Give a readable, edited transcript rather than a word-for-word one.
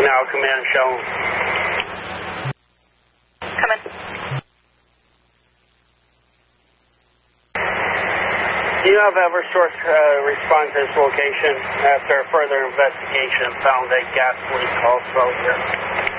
now, command shown. Come in. Do you have Eversource respond to this location after further investigation found a gas leak also here?